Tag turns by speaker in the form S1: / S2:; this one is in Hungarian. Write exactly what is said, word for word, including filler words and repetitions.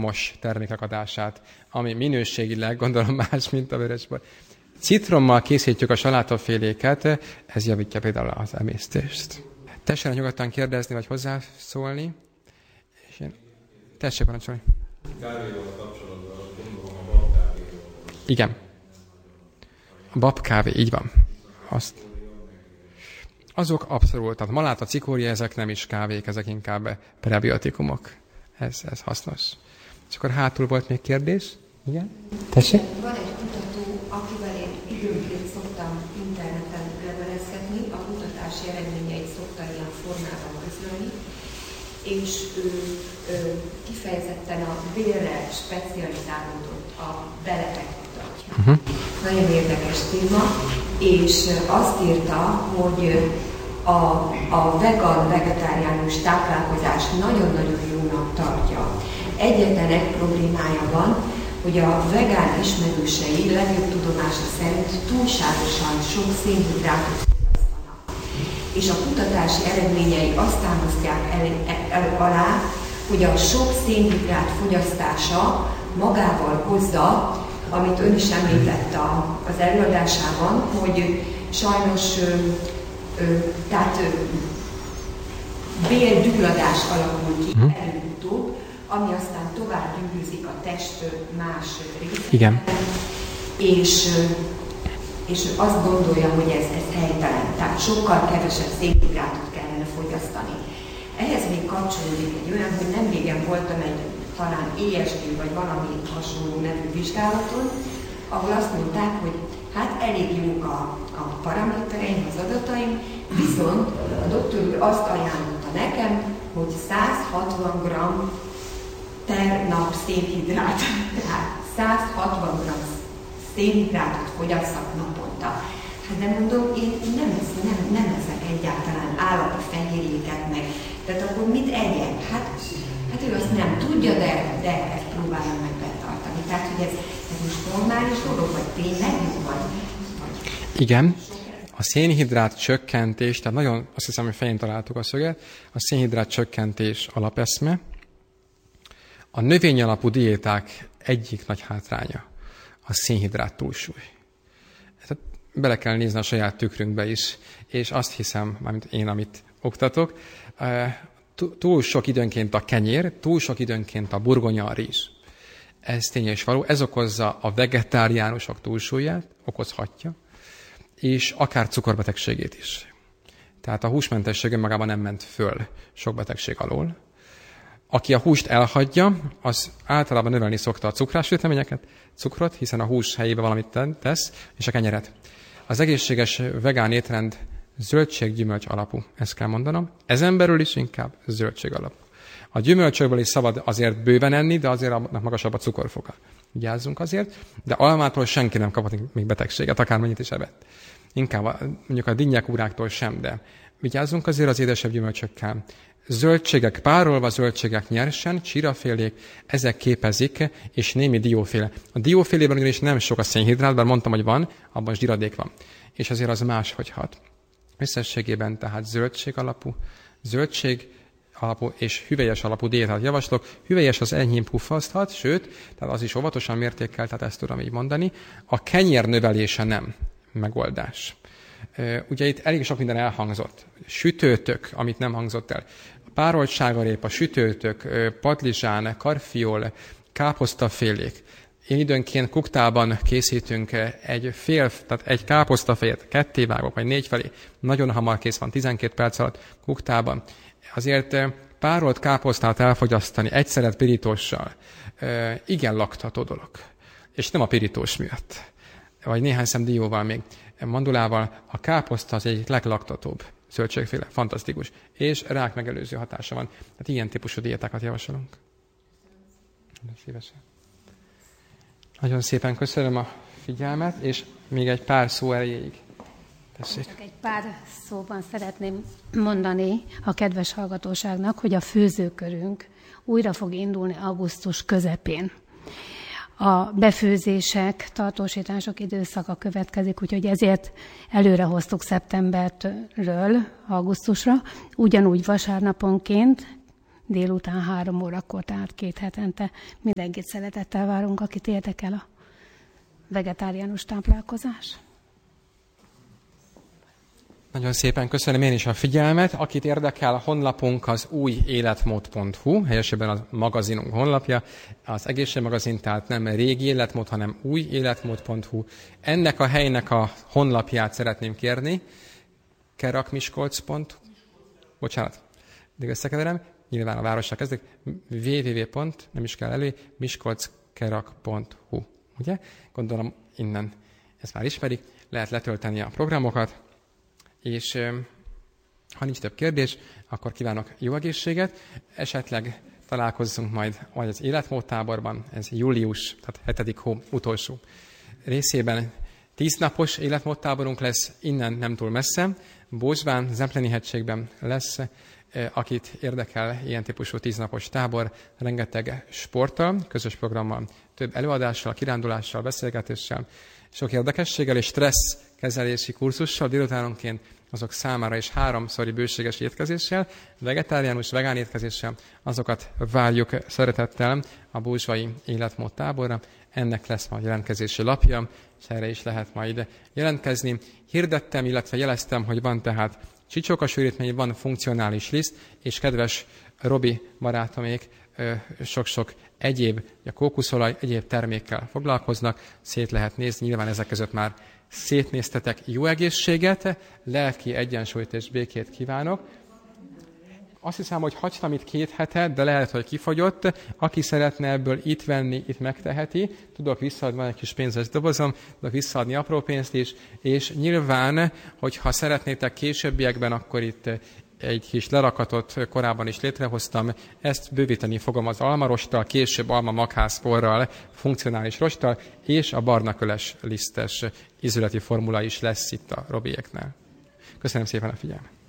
S1: citromos termékek adását, ami minőségileg gondolom más, mint a vörösbor. Citrommal készítjük a salátaféléket, ez javítja például az emésztést. Tessenek nyugodtan kérdezni, vagy hozzászólni. És én... Tessék parancsolni.
S2: Kávéval kapcsolatban gondolom a babkávéval.
S1: Igen. A babkávé, így van. Azt. Azok abszolút, tehát maláta, cikória, ezek nem is kávék, ezek inkább prebiotikumok. Ez, ez hasznos. És akkor hátul volt még kérdés? Igen? Tessék?
S3: Van egy kutató, akivel én időnként szoktam interneten levelezgetni, a kutatási eredményeit szokta ilyen formában közölni, és ő, ő kifejezetten a bélre specializálódott, a beletek kutatja. Uh-huh. Nagyon érdekes téma, és azt írta, hogy a, a vegan, vegetáriánus táplálkozást nagyon-nagyon jónak tartja. Egyetlen egy problémája van, hogy a vegán ismerősei legjobb tudomása szerint túlságosan sok szénhidrátot fogyasztanak. És a kutatási eredményei azt támasztják el, el, alá, hogy a sok szénhidrát fogyasztása magával hozza, amit ön is említett az előadásában, hogy sajnos ö, ö, tehát bélgyulladás alakul ki uh-huh. előbb-utóbb, ami aztán tovább gyűrűzik a test más részében, és, és azt gondolja, hogy ez, ez helytelen, tehát sokkal kevesebb szénhidrátot kellene fogyasztani. Ehhez még kapcsolódik egy olyan, hogy nem régen voltam egy talán é es gé vagy valami hasonló nevű vizsgálaton, ahol azt mondták, hogy hát elég jók a, a paramétereim, az adataim, viszont a doktor úr azt ajánlotta nekem, hogy száz hatvan gramm per nap szénhidrát, tehát száz hatvan gramm szénhidrátot fogyasszak naponta. Hát de mondom, én nem, nem, nem eszek egyáltalán állati fehérjéket meg. Tehát akkor mit egyek? Hát, hát ő azt nem tudja, de, de ezt próbálja meg betartani. Tehát, hogy ez, ez most normális dolog, vagy tényleg jó, vagy, vagy...
S1: Igen. A szénhidrát csökkentés, tehát nagyon, azt hiszem, hogy fején találtuk a szöget, a szénhidrát csökkentés alapeszme. A növényalapú diéták egyik nagy hátránya a szénhidrát túlsúly. Tehát bele kell nézni a saját tükrünkbe is, és azt hiszem, mármint én, amit oktatok, túl sok időnként a kenyér, túl sok időnként a burgonya, a rizs. Ez tény és való, ez okozza a vegetáriánusok túlsúlyát, okozhatja, és akár cukorbetegségét is. Tehát a húsmentessége magában nem ment föl sok betegség alól. Aki a húst elhagyja, az általában növelni szokta a cukrásüteményeket, cukrot, hiszen a hús helyébe valamit tesz, és a kenyeret. Az egészséges vegán étrend zöldséggyümölcs alapú, ezt kell mondanom. Ezen belül is inkább zöldség alapú. A gyümölcsökből is szabad azért bőven enni, de azért annak magasabb a cukorfoka. Vigyázzunk azért, de almától senki nem kaphat még betegséget, akármennyit is evett. Inkább mondjuk a dinnyekúráktól sem, de vigyázzunk azért az édesebb gyümölcsökkel. Zöldségek párolva, zöldségek nyersen, csirafélék, ezek képezik, és némi dióféle. A diófélében ugyanis nem sok a szénhidrát, bár mondtam, hogy van, abban is zsiradék van. És azért az máshogy hat. Összességében tehát zöldség alapú, zöldség alapú és hüvelyes alapú diétát javaslok. Hüvelyes az enyhén puffaszthat, sőt, tehát az is óvatosan mértékkel, tehát ezt tudom így mondani. A kenyér növelése nem megoldás. Ugye itt elég sok minden elhangzott. Sütőtök, amit nem hangzott el. Párolt sárgarépa, sütőtök, padlizsán, karfiol, káposztafélék. Én időnként kuktában készítünk egy fél, tehát egy káposztafélet, ketté vágok, vagy négy felé. Nagyon hamar kész van, tizenkét perc alatt kuktában. Azért párolt káposztát elfogyasztani egy szeret pirítóssal, igen laktató dolog. És nem a pirítós miatt. Vagy néhány szem dióval még. Mandulával a káposzta az egyik leglaktatóbb zöldségféle, fantasztikus, és rák megelőző hatása van. Tehát ilyen típusú diétákat javasolunk. Nagyon szívesen. Nagyon szépen köszönöm a figyelmet, és még egy pár szó erejéig. Tessék.
S4: Csak egy pár szóban szeretném mondani a kedves hallgatóságnak, hogy a főzőkörünk újra fog indulni augusztus közepén. A befőzések, tartósítások időszaka következik, úgyhogy ezért előre hoztuk szeptemberről augusztusra, ugyanúgy vasárnaponként délután három órakor, tehát két hetente. Mindenkit szeretettel várunk, akit érdekel a vegetáriánus táplálkozás.
S1: Nagyon szépen köszönöm én is a figyelmet. Akit érdekel, a honlapunk az új életmód pont hu, helyesebben a magazinunk honlapja, az egészségmagazin, tehát nem régi életmód, hanem új életmód pont hu. Ennek a helynek a honlapját szeretném kérni, kerakmiskolc pont hu. Bocsánat, de összekeverem, nyilván a várossal kezdek, www. nem is kell elő, miskolckerak pont hu. Ugye? Gondolom innen ezt már ismerik, lehet letölteni a programokat, és ha nincs több kérdés, akkor kívánok jó egészséget. Esetleg találkozzunk majd vagy az életmódtáborban, ez július, tehát hetedik hó utolsó részében. Tíz napos életmódtáborunk lesz, innen nem túl messze. Bósbán, Zempleni hegységben lesz, akit érdekel ilyen típusú tíznapos tábor, rengeteg sporttal, közös programmal, több előadással, kirándulással, beszélgetéssel, sok érdekességgel és stressz kezelési kurzussal délutánonként azok számára is háromszori bőséges étkezéssel, vegetáriánus, vegán étkezéssel, azokat várjuk szeretettel a búzsvai életmód táborra. Ennek lesz majd jelentkezési lapja, és erre is lehet majd jelentkezni. Hirdettem, illetve jeleztem, hogy van tehát csicsókasűrítmény, van funkcionális liszt, és kedves Robi barátomék sok-sok egyéb, a kókuszolaj, egyéb termékkel foglalkoznak, szét lehet nézni, nyilván ezek között már szétnéztetek. Jó egészséget, lelki egyensúlyt és békét kívánok. Azt hiszem, hogy hagytam itt két hetet, de lehet, hogy kifogyott. Aki szeretne ebből itt venni, itt megteheti. Tudok visszaadni, van egy kis pénzes dobozom, tudok visszaadni apró pénzt is, és nyilván, hogyha szeretnétek későbbiekben, akkor itt egy kis lerakatot korábban is létrehoztam, ezt bővíteni fogom az almarosttal, később alma-maghászporral, funkcionális rosttal, és a barnaköles lisztes ízületi formula is lesz itt a Robiéknál. Köszönöm szépen a figyelmet!